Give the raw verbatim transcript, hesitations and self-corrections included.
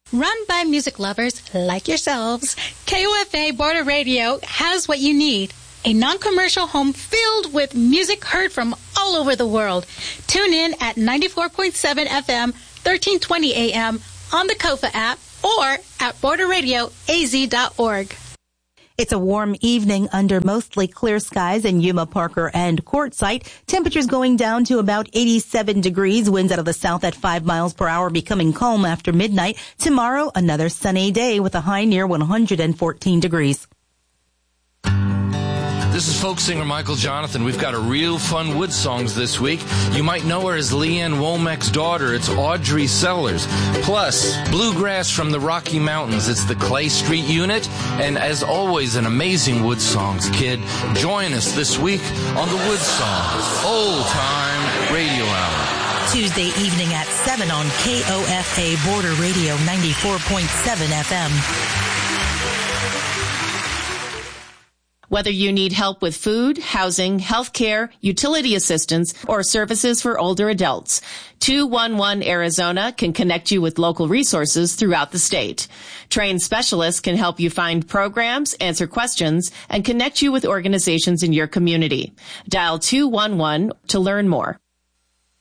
Run by music lovers like yourselves, K O F A Border Radio has what you need. A non-commercial home filled with music heard from all over the world. Tune in at ninety-four point seven F M, thirteen twenty A M on the Kofa app or at border radio a z dot org. It's a warm evening under mostly clear skies in Yuma, Parker, and Quartzsite. Temperatures going down to about eighty-seven degrees. Winds out of the south at five miles per hour, becoming calm after midnight. Tomorrow, another sunny day with a high near one hundred fourteen degrees. This is folk singer Michael Jonathan. We've got a real fun Wood Songs this week. You might know her as Leanne Womack's daughter. It's Audrey Sellers. Plus, bluegrass from the Rocky Mountains. It's the Clay Street Unit. And as always, an amazing Wood Songs kid. Join us this week on the Wood Songs Old Time Radio Hour. Tuesday evening at seven on K O F A Border Radio ninety-four point seven F M. Whether you need help with food, housing, health care, utility assistance, or services for older adults, two one one Arizona can connect you with local resources throughout the state. Trained specialists can help you find programs, answer questions, and connect you with organizations in your community. Dial two one one to learn more.